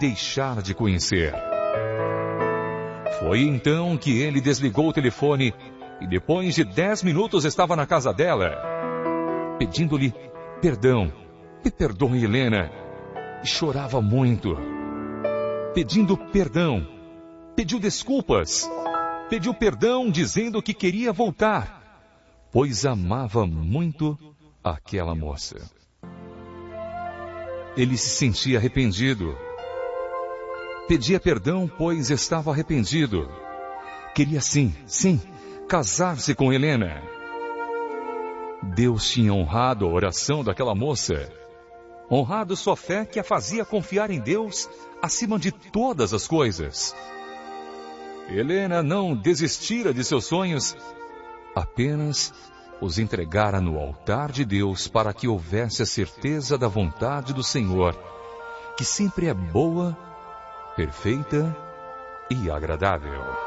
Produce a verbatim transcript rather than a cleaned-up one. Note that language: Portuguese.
deixar de conhecer. Foi então que ele desligou o telefone e depois de dez minutos estava na casa dela, pedindo-lhe perdão. Me perdoe, Helena. E chorava muito, pedindo perdão. Pediu desculpas. Pediu perdão dizendo que queria voltar, pois amava muito aquela moça. Ele se sentia arrependido. Pedia perdão, pois estava arrependido. Queria sim, sim, casar-se com Helena. Deus tinha honrado a oração daquela moça, honrado sua fé que a fazia confiar em Deus acima de todas as coisas. Helena não desistira de seus sonhos, apenas os entregara no altar de Deus para que houvesse a certeza da vontade do Senhor, que sempre é boa, perfeita e agradável.